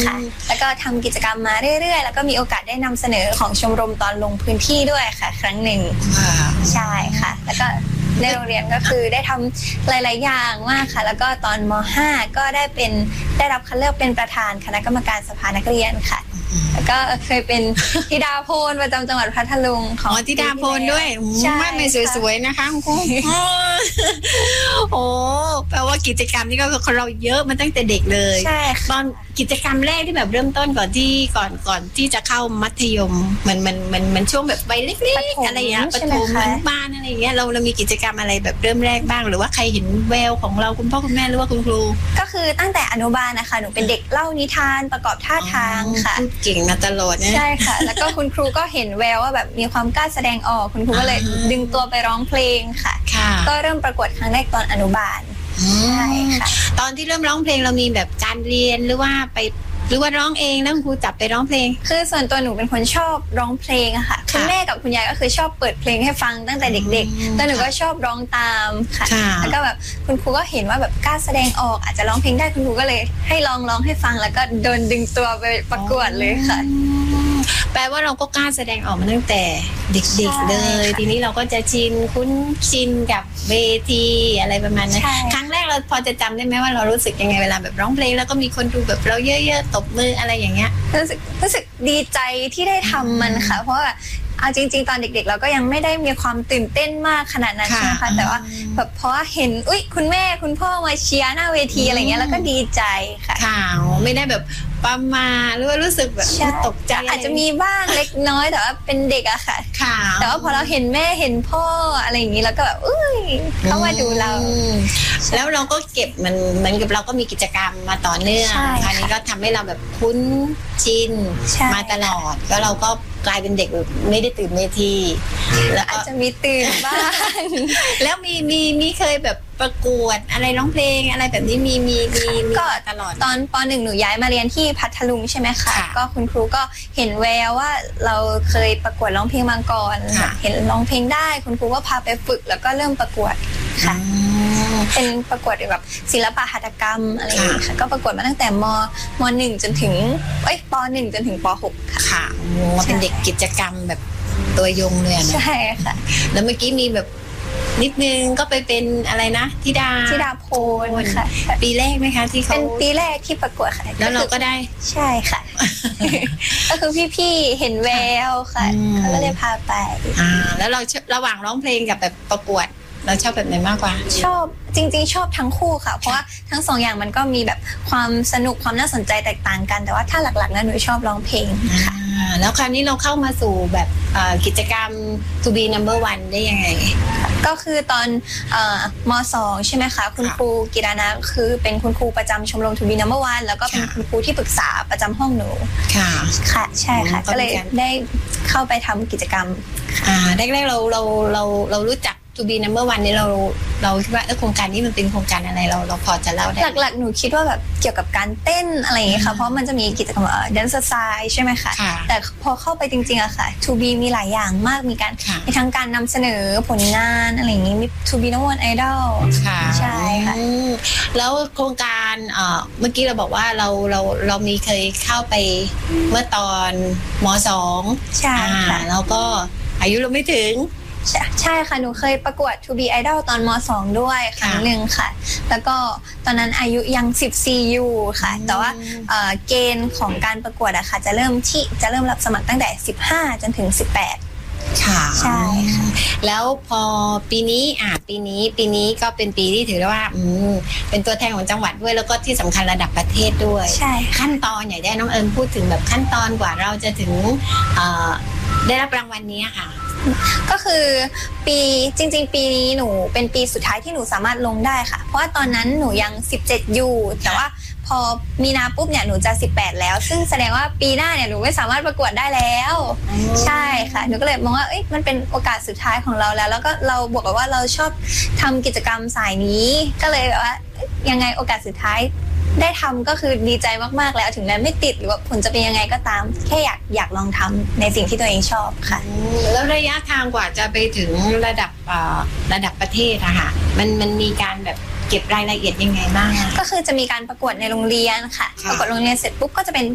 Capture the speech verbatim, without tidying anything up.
ค่ะแล้วก็ทำกิจกรรมมาเรื่อยๆแล้วก็มีโอกาสได้นำเสนอของชมรมตอนลงพื้นที่ด้วยค่ะครั้งหนึ่งใช่ค่ะแล้วก็ในโรงเรียนก็คือได้ทำหลายๆอย่างมากค่ะแล้วก็ตอนม.ห้า ก็ได้เป็นได้รับคัดเลือกเป็นประธานคณะกรรมการสภานักเรียนค่ะแล้วก็เคยเป็นธิดาโพลประจำจังหวัดพัทลุงของธิดาโพลด้วยไม่ไม่สวยๆนะคะคุณครูโอ้แปลว่ากิจกรรมนี่ก็คนเราเยอะมาตั้งแต่เด็กเลยใช่ตอนกิจกรรมแรกที่แบบเริ่มต้นก่อนที่ก่อนก่อนที่จะเข้ามัธยมมันมันมันมันช่วงแบบวัยเล็กๆอะไรอย่างเงี้ยประถมอนุบาลอะไรอย่างเงี้ยเราเรามีกิจกรรมอะไรแบบเริ่มแรกบ้างหรือว่าใครเห็นแววของเราคุณพ่อคุณแม่หรือว่าคุณครูก็คือตั้งแต่อนุบาลนะคะหนูเป็นเด็กเล่านิทานประกอบท่าทางค่ะเก่งมาตลอดใช่ค่ะแล้วก็คุณครูก็เห็นแววว่าแบบมีความกล้าแสดงออกคุณครูก็เลยดึงตัวไปร้องเพลงค่ะก็เริ่มประกวดครั้งแรกตอนอนุบาลใช่ค่ะตอนที่เริ่มร้องเพลงเรามีแบบการเรียนหรือว่าไปหรือว่าร้องเองแล้วคุณครูจับไปร้องเพลงคือส่วนตัวหนูเป็นคนชอบร้องเพลงอะค่ะคุณแม่กับคุณยายก็คือชอบเปิดเพลงให้ฟังตั้งแต่เด็กๆแล้วหนูก็ชอบร้องตามค่ะแล้วก็แบบคุณครูก็เห็นว่าแบบกล้าแสดงออกอาจจะร้องเพลงได้คุณครูก็เลยให้ลองร้องให้ฟังแล้วก็โดนดึงตัวไปประกวดเลยค่ะแปลว่าเราก็กล้าแสดงออกมาตั้งแต่เด็กๆเลยทีนี้เราก็จะชินคุ้นชินกับเวทีอะไรประมาณนั้นครั้งแรกเราพอจะจำได้ไหมว่าเรารู้สึกยังไงเวลาแบบร้องเพลงแล้วก็มีคนดูแบบเราเยอะๆตบมืออะไรอย่างเงี้ยรู้สึกรู้สึกดีใจที่ได้ทำมันค่ะเพราะว่าเอาจริงๆตอนเด็กๆเราก็ยังไม่ได้มีความตื่นเต้นมากขนาดนั้นใช่ไหมคะแต่ว่าแบบเพราะเห็นอุ๊ยคุณแม่คุณพ่อมาเชียร์หน้าเวทีอะไรเงี้ยแล้วก็ดีใจค่ะค่ะไม่ได้แบบประมาหรือว่ารู้สึกแบบตกใจอาจจะมีบ้างเล็กน้อยแต่ว่าเป็นเด็กอะค่ะแต่ว่าพอเราเห็นแม่เห็นพ่ออะไรอย่างนี้แล้วก็แบบอุ้ยเขามาดูเราแล้วเราก็เก็บมันเหมือนกับเราก็มีกิจกรรมมาต่อเนื่องคราวนี้ก็ทำให้เราแบบคุ้นชินมาตลอดแล้วเราก็กลายเป็นเด็กไม่ได้ตื่นเวทีแล้วอาจจะมีตื่นบ้างแล้วมีมีมีเคยแบบประกวดอะไรร้องเพลงอะไรแบบนี้มีมีมีก็ตลอดตอนป.หนึ่ง หนูย้ายมาเรียนที่พัทลุงใช่ไหมคะก็คุณครูก็เห็นแววว่าเราเคยประกวดร้องเพลงมาก่อนเห็นร้องเพลงได้คุณครูก็พาไปฝึกแล้วก็เริ่มประกวดค่ะเป็นประกวดแบบศิลปะหัตถกรรมอะไรอย่างนี้ค่ะก็ประกวดมาตั้งแต่มมหนึ่งจนถึงเอ้ยปหนึ่งจนถึงปหกค่ะค่ะเป็นเด็กกิจกรรมแบบตัวยงเลยนะใช่ค่ะแล้วเมื่อกี้มีแบบนิดนึงก็ไปเป็นอะไรนะธิดาธิดาโพลค่ะปีแรกไหมคะที่เขาเป็นปีแรกที่ประกวดค่ะแล้วเราก็ได้ใช่ค่ะก็คือพี่ๆเห็นแววค่ะเขาก็เลยพาไปอ่าแล้วเราระหว่างร้องเพลงกับแบบประกวดเราชอบแบบไหนมากกว่าชอบจริงๆชอบทั้งคู่ค่ะเพราะว่าทั้งสองอย่างมันก็มีแบบความสนุกความน่าสนใจแตกต่างกันแต่ว่าถ้าหลักๆแล้วหนูชอบร้องเพลงค่ะแล้วคราวนี้เราเข้ามาสู่แบบกิจกรรม To be number one ได้ยังไงก็คือตอนม.สอง ใช่ไหมคะคุณครูกิรณะคือเป็นคุณครูประจำชมรม To be number one แล้วก็เป็นคุณครูที่ปรึกษาประจำห้องหนูค่ะค่ะใช่ค่ะก็เลยได้เข้าไปทำกิจกรรมค่ะแรกๆเราเราเราเรารู้จักTo be number one นี่เราเราคิดว่าโครงการนี้มันเป็นโครงการอะไรเราเราพอจะเล่าได้หลักๆหนูคิดว่าแบบเกี่ยวกับการเต้นอะไรอย่างเงี้ยค่ะเพราะมันจะมีกิจกรรม dance style ใช่ไหมคะแต่พอเข้าไปจริงๆอะค่ะ To be มีหลายอย่างมากมีการมีทั้งการนำเสนอผลงานอะไรอย่างงี้มี To be number one idol ใช่ค่ะแล้วโครงการเมื่อกี้เราบอกว่าเราเราเรามีเคยเข้าไปเมื่อตอนม.สองใช่ค่ะแล้วก็อายุเราไม่ถึงใช่ค่ะหนูเคยประกวด To be idol ตอนม.สอง ด้วยครั้งหนึ่งค่ะแล้วก็ตอนนั้นอายุยังสิบสี่อยู่ค่ะแต่ว่าเกณฑ์ของการประกวดอะค่ะจะเริ่มที่จะเริ่มรับสมัครตั้งแต่สิบห้าจนถึงสิบแปดค่ะใช่ค่ะแล้วพอปีนี้อ่ะปีนี้ปีนี้ก็เป็นปีที่ถือได้ว่าอืมเป็นตัวแทนของจังหวัดด้วยแล้วก็ที่สำคัญระดับประเทศด้วยใช่ขั้นตอนอยากได้น้องเอิญพูดถึงแบบขั้นตอนกว่าเราจะถึงได้รับรางวัลนี้ค่ะก็คือปีจริงๆปีนี้หนูเป็นปีสุดท้ายที่หนูสามารถลงได้ค่ะเพราะว่าตอนนั้นหนูยังสิบเจ็ดอยู่แต่ว่าพอมีนาปุ๊บเนี่ยหนูจะสิบแปดแล้วซึ่งแสดงว่าปีหน้าเนี่ยหนูไม่สามารถประกวดได้แล้วใช่ค่ะหนูก็เลยมองว่าเอ้ยมันเป็นโอกาสสุดท้ายของเราแล้วแล้วก็เราบอกกับว่าเราชอบทำกิจกรรมสายนี้ก็เลยแบบว่ายังไงโอกาสสุดท้ายได้ทำก็คือดีใจมากๆแล้วถึงแม้ไม่ติดหรือว่าผลจะเป็นยังไงก็ตามแค่อยากอยากลองทำในสิ่งที่ตัวเองชอบค่ะแล้วระยะทางกว่าจะไปถึงระดับระดับประเทศอะค่ะมันมันมีการแบบเก็บรายละเอียดยังไงบ้างก็คือจะมีการประกวดในโรงเรียนค่ะประกวดโรงเรียนเสร็จปุ๊บก็จะเป็น